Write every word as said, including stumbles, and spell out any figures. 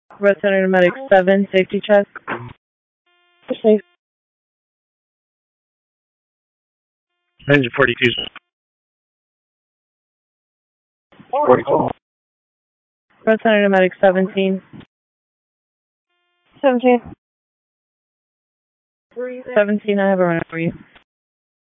Resident Medic seven, safety check. Safe. Engine forty-two. forty-two. Resident Medic seventeen. seventeen. seventeen, I have a runner for you.